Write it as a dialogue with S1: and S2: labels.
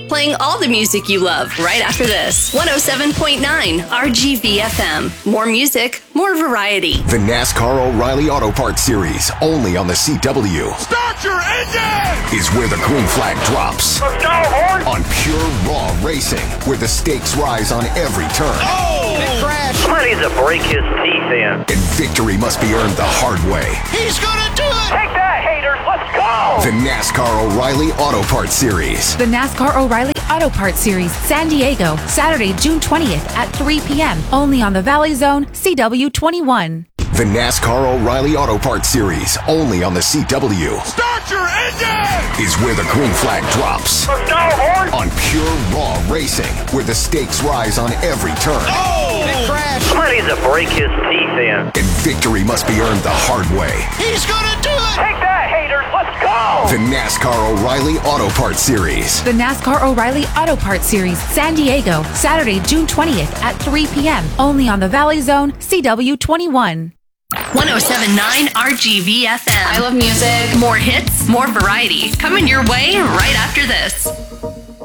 S1: Playing all the music you love right after this. 107.9 RGV FM. More music, more variety.
S2: The NASCAR O'Reilly Auto Parts Series, only on the CW.
S3: Start your engine!
S2: Is where the green flag drops.
S3: Let's go, horse!
S2: On pure, raw racing, where the stakes rise on every turn.
S3: Oh!
S4: Big crash!
S5: Somebody needs to break his teeth in.
S2: And victory must be earned the hard way.
S4: He's gonna do it!
S5: Take that, haters! Let's go!
S2: The NASCAR O'Reilly Auto Parts Series.
S6: The NASCAR O'Reilly Auto Parts Series, San Diego, Saturday, June 20th at 3 p.m. Only on the Valley Zone, CW21.
S2: The NASCAR O'Reilly Auto Parts Series, only on the CW.
S3: Start your engine!
S2: Is where the green flag drops.
S5: Let's go, horse!
S2: On pure, raw racing, where the stakes rise on every turn.
S3: Oh!
S4: Big crash!
S5: Somebody needs to break his teeth in.
S2: And victory must be earned the hard way.
S4: He's gonna do it!
S5: Take that, haters! Let's go!
S2: The NASCAR O'Reilly Auto Parts Series.
S6: The NASCAR O'Reilly Auto Parts Series, San Diego, Saturday, June 20th at 3 p.m. Only on the Valley Zone, CW21.
S1: 107.9 RGV FM.
S7: I love music.
S1: More hits, more variety. Coming your way right after this.